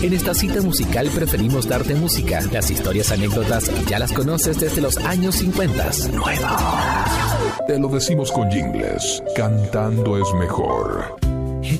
En esta cita musical preferimos darte música. Las historias, anécdotas, ya las conoces desde los años 50. Nueva. Te lo decimos con jingles. Cantando es mejor.